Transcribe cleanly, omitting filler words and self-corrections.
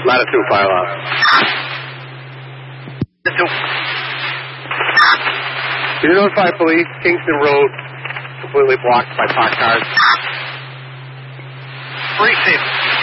Latitude 2, file out. Latitude 2. Did you notify police? Kingston Road completely blocked by parked cars. Receive.